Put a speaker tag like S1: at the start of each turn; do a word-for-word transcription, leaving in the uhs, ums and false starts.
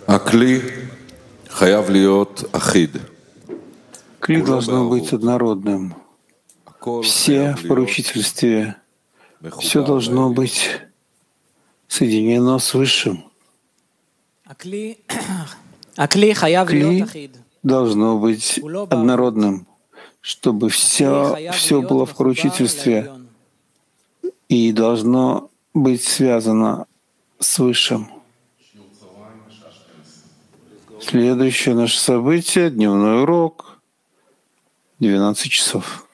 S1: Акли хаяв лиот ахид.
S2: Кли должно быть однородным. Все в поручительстве, все должно быть соединено с Высшим. Кли должно быть однородным, чтобы все, все было в поручительстве и должно быть связано с Высшим. Следующее наше событие — дневной урок, двенадцать часов.